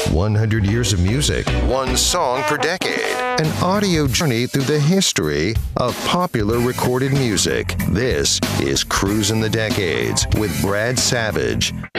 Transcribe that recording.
100 years of music, one song per decade. An audio journey through the history of popular recorded music. This is Cruising the Decades with Brad Savage.